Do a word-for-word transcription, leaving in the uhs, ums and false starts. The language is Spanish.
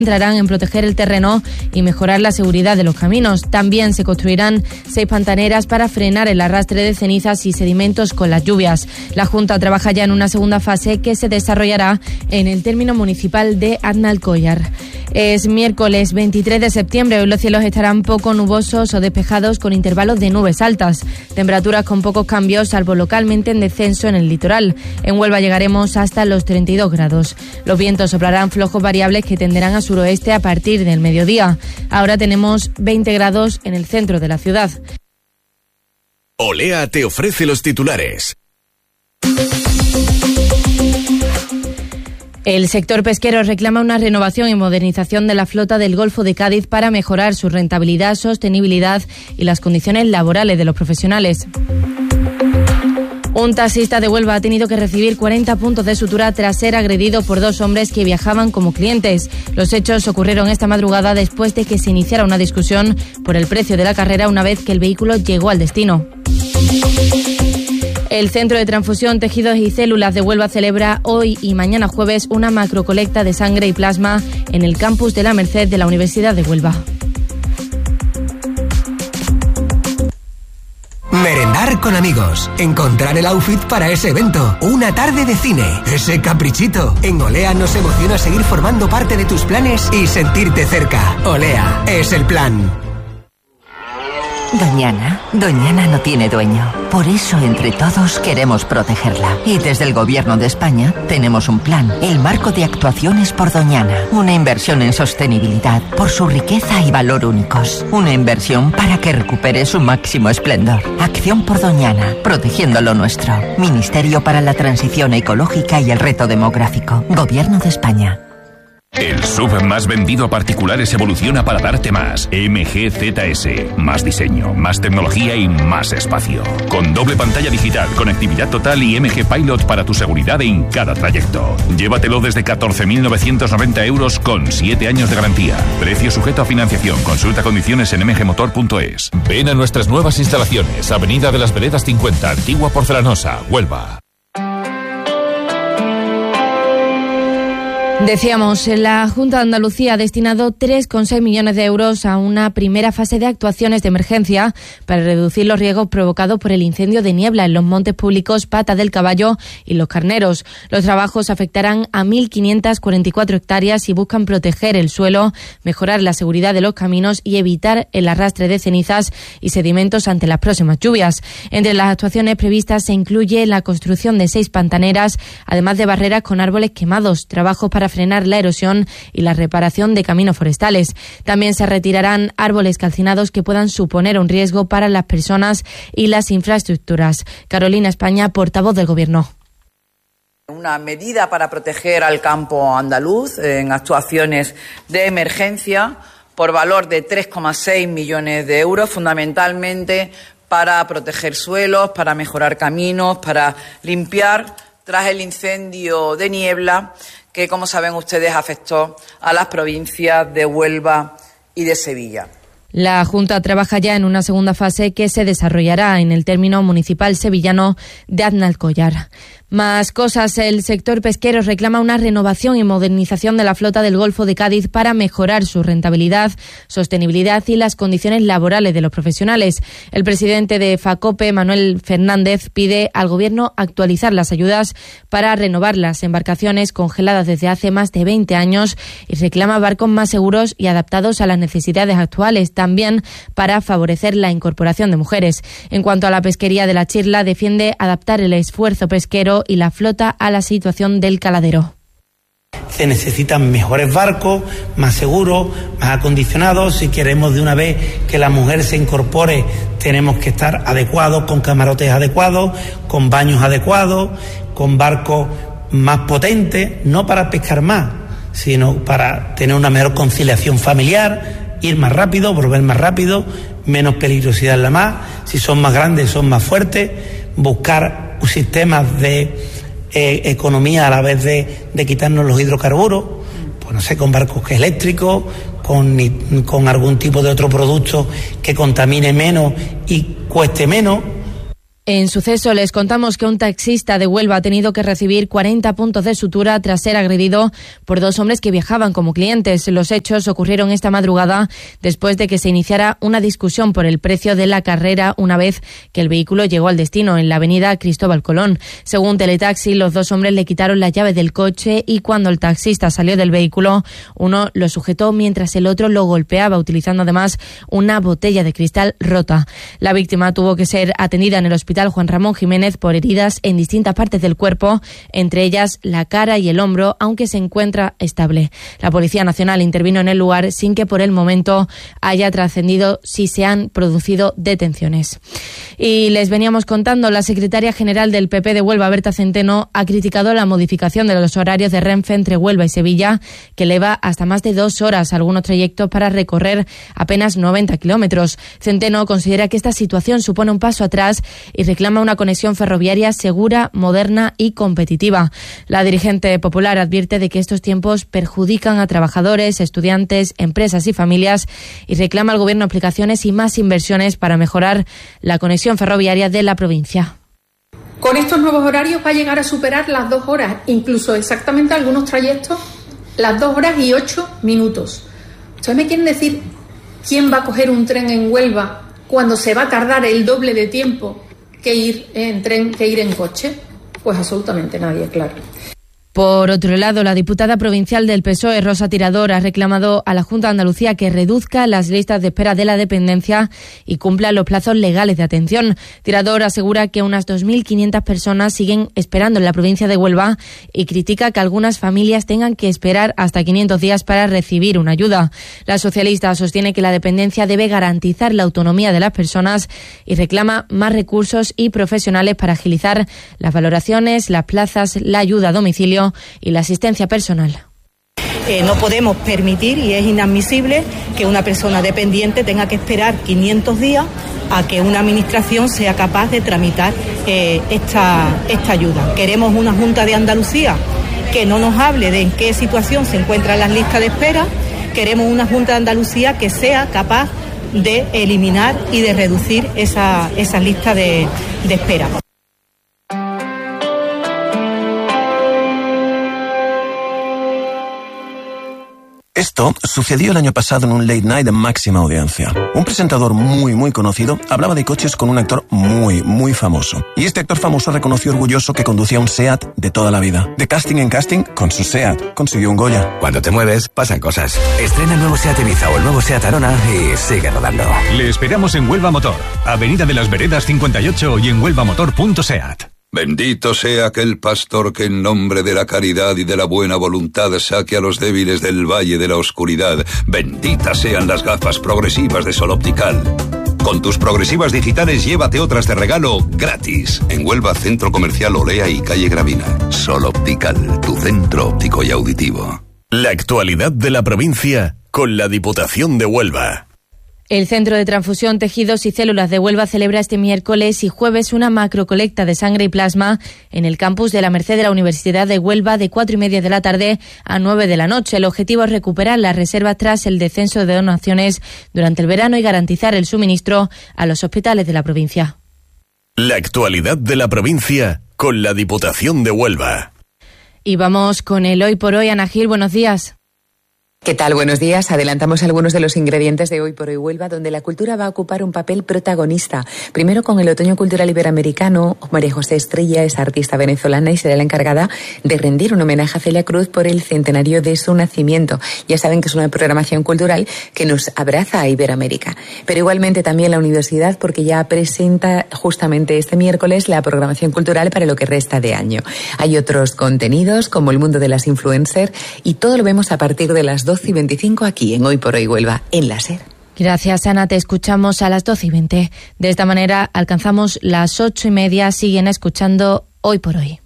centrarán en proteger el terreno y mejorar la seguridad de los caminos. También se construirán seis pantaneras para frenar el arrastre de cenizas y sedimentos con las lluvias. La Junta trabaja ya en una segunda fase que se desarrollará en el término municipal de Aznalcóllar. Es miércoles veintitrés de septiembre. Hoy los cielos estarán poco nubosos o despejados con intervalos de nubes altas. Temperaturas con pocos cambios, salvo localmente en descenso en el litoral. En Huelva llegaremos hasta los treinta y dos grados. Los vientos soplarán flojos variables que tenderán a suroeste a partir del mediodía. Ahora tenemos veinte grados en el centro de la ciudad. Olea te ofrece los titulares. El sector pesquero reclama una renovación y modernización de la flota del Golfo de Cádiz para mejorar su rentabilidad, sostenibilidad y las condiciones laborales de los profesionales. Un taxista de Huelva ha tenido que recibir cuarenta puntos de sutura tras ser agredido por dos hombres que viajaban como clientes. Los hechos ocurrieron esta madrugada después de que se iniciara una discusión por el precio de la carrera una vez que el vehículo llegó al destino. El Centro de Transfusión, Tejidos y Células de Huelva celebra hoy y mañana jueves una macrocolecta de sangre y plasma en el campus de la Merced de la Universidad de Huelva. Merendar con amigos, encontrar el outfit para ese evento, una tarde de cine, ese caprichito. En Olea nos emociona seguir formando parte de tus planes y sentirte cerca. Olea es el plan. Doñana, Doñana no tiene dueño. Por eso, entre todos, queremos protegerla. Y desde el Gobierno de España tenemos un plan, el Marco de Actuaciones por Doñana. Una inversión en sostenibilidad por su riqueza y valor únicos. Una inversión para que recupere su máximo esplendor. Acción por Doñana, protegiendo lo nuestro. Ministerio para la Transición Ecológica y el Reto Demográfico. Gobierno de España. El S U V más vendido a particulares evoluciona para darte más. M G Z S. Más diseño, más tecnología y más espacio. Con doble pantalla digital, conectividad total y M G Pilot para tu seguridad en cada trayecto. Llévatelo desde catorce mil novecientos noventa euros con siete años de garantía. Precio sujeto a financiación. Consulta condiciones en m g motor punto es. Ven a nuestras nuevas instalaciones. Avenida de las Veredas cincuenta, Antigua Porcelanosa, Huelva. Decíamos, la Junta de Andalucía ha destinado tres coma seis millones de euros a una primera fase de actuaciones de emergencia para reducir los riesgos provocados por el incendio de niebla en los montes públicos Pata del Caballo y Los Carneros. Los trabajos afectarán a mil quinientas cuarenta y cuatro hectáreas y buscan proteger el suelo, mejorar la seguridad de los caminos y evitar el arrastre de cenizas y sedimentos ante las próximas lluvias. Entre las actuaciones previstas se incluye la construcción de seis pantaneras, además de barreras con árboles quemados, trabajos para frenar la erosión y la reparación de caminos forestales. También se retirarán árboles calcinados que puedan suponer un riesgo para las personas y las infraestructuras. Carolina España, portavoz del Gobierno. Una medida para proteger al campo andaluz en actuaciones de emergencia por valor de tres coma seis millones de euros, fundamentalmente para proteger suelos, para mejorar caminos, para limpiar tras el incendio de niebla que, como saben ustedes, afectó a las provincias de Huelva y de Sevilla. La Junta trabaja ya en una segunda fase que se desarrollará en el término municipal sevillano de Aznalcóllar. Más cosas. El sector pesquero reclama una renovación y modernización de la flota del Golfo de Cádiz para mejorar su rentabilidad, sostenibilidad y las condiciones laborales de los profesionales. El presidente de FACOPE, Manuel Fernández, pide al Gobierno actualizar las ayudas para renovar las embarcaciones congeladas desde hace más de veinte años y reclama barcos más seguros y adaptados a las necesidades actuales, también para favorecer la incorporación de mujeres. En cuanto a la pesquería de la Chirla, defiende adaptar el esfuerzo pesquero y la flota a la situación del caladero. Se necesitan mejores barcos, más seguros, más acondicionados. Si queremos de una vez que la mujer se incorpore, tenemos que estar adecuados, con camarotes adecuados, con baños adecuados, con barcos más potentes, no para pescar más, sino para tener una mejor conciliación familiar, ir más rápido, volver más rápido, menos peligrosidad en la mar. Si son más grandes, son más fuertes, buscar sistemas de eh, economía a la vez de, de quitarnos los hidrocarburos, pues no sé, con barcos eléctricos, con, con algún tipo de otro producto que contamine menos y cueste menos. En Suceso les contamos que un taxista de Huelva ha tenido que recibir cuarenta puntos de sutura tras ser agredido por dos hombres que viajaban como clientes. Los hechos ocurrieron esta madrugada después de que se iniciara una discusión por el precio de la carrera una vez que el vehículo llegó al destino, en la avenida Cristóbal Colón. Según Teletaxi, los dos hombres le quitaron la llave del coche y cuando el taxista salió del vehículo, uno lo sujetó mientras el otro lo golpeaba, utilizando además una botella de cristal rota. La víctima tuvo que ser atendida en el hospital Juan Ramón Jiménez por heridas en distintas partes del cuerpo, entre ellas la cara y el hombro, aunque se encuentra estable. La Policía Nacional intervino en el lugar sin que por el momento haya trascendido si se han producido detenciones. Y les veníamos contando, la secretaria general del P P de Huelva, Berta Centeno, ha criticado la modificación de los horarios de Renfe entre Huelva y Sevilla, que eleva hasta más de dos horas algunos trayectos para recorrer apenas noventa kilómetros. Centeno considera que esta situación supone un paso atrás y reclama una conexión ferroviaria segura, moderna y competitiva. La dirigente popular advierte de que estos tiempos perjudican a trabajadores, estudiantes, empresas y familias y reclama al Gobierno aplicaciones y más inversiones para mejorar la conexión ferroviaria de la provincia. Con estos nuevos horarios va a llegar a superar las dos horas, incluso exactamente algunos trayectos, las dos horas y ocho minutos. ¿Ustedes me quieren decir quién va a coger un tren en Huelva cuando se va a tardar el doble de tiempo que ir en tren, que ir en coche? Pues absolutamente nadie, claro. Por otro lado, la diputada provincial del P S O E, Rosa Tirador, ha reclamado a la Junta de Andalucía que reduzca las listas de espera de la dependencia y cumpla los plazos legales de atención. Tirador asegura que unas dos mil quinientas personas siguen esperando en la provincia de Huelva y critica que algunas familias tengan que esperar hasta quinientos días para recibir una ayuda. La socialista sostiene que la dependencia debe garantizar la autonomía de las personas y reclama más recursos y profesionales para agilizar las valoraciones, las plazas, la ayuda a domicilio y la asistencia personal. Eh, no podemos permitir y es inadmisible que una persona dependiente tenga que esperar quinientos días a que una administración sea capaz de tramitar eh, esta, esta ayuda. Queremos una Junta de Andalucía que no nos hable de en qué situación se encuentran las listas de espera. Queremos una Junta de Andalucía que sea capaz de eliminar y de reducir esa, esa lista de, de espera. Esto sucedió el año pasado en un late night de máxima audiencia. Un presentador muy, muy conocido hablaba de coches con un actor muy, muy famoso. Y este actor famoso reconoció orgulloso que conducía un SEAT de toda la vida. De casting en casting, con su SEAT, consiguió un Goya. Cuando te mueves, pasan cosas. Estrena el nuevo SEAT Ibiza o el nuevo SEAT Arona y sigue rodando. Le esperamos en Huelva Motor, Avenida de las Veredas cincuenta y ocho y en huelvamotor punto seat. Bendito sea aquel pastor que en nombre de la caridad y de la buena voluntad saque a los débiles del valle de la oscuridad. Benditas sean las gafas progresivas de Sol Optical. Con tus progresivas digitales llévate otras de regalo gratis. En Huelva, Centro Comercial Olea y Calle Gravina. Sol Optical, tu centro óptico y auditivo. La actualidad de la provincia con la Diputación de Huelva. El Centro de Transfusión, Tejidos y Células de Huelva celebra este miércoles y jueves una macrocolecta de sangre y plasma en el campus de la Merced de la Universidad de Huelva de cuatro y media de la tarde a nueve de la noche. El objetivo es recuperar las reservas tras el descenso de donaciones durante el verano y garantizar el suministro a los hospitales de la provincia. La actualidad de la provincia con la Diputación de Huelva. Y vamos con el Hoy por Hoy. Ana Gil, buenos días. ¿Qué tal? Buenos días. Adelantamos algunos de los ingredientes de Hoy por Hoy Huelva, donde la cultura va a ocupar un papel protagonista. Primero con el Otoño Cultural Iberoamericano. María José Estrella es artista venezolana y será la encargada de rendir un homenaje a Celia Cruz por el centenario de su nacimiento. Ya saben que es una programación cultural que nos abraza a Iberoamérica. Pero igualmente también la universidad, porque ya presenta justamente este miércoles la programación cultural para lo que resta de año. Hay otros contenidos como el mundo de las influencers y todo lo vemos a partir de las doce y veinticinco aquí en Hoy por Hoy Huelva, en la SER. Gracias, Ana. Te escuchamos a las doce y veinte. De esta manera alcanzamos las ocho y media. Siguen escuchando Hoy por Hoy.